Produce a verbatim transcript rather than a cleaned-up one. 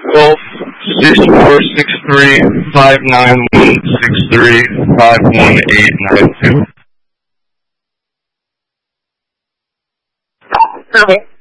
Golf six four six three five nine one six three five one eight nine two. Okay.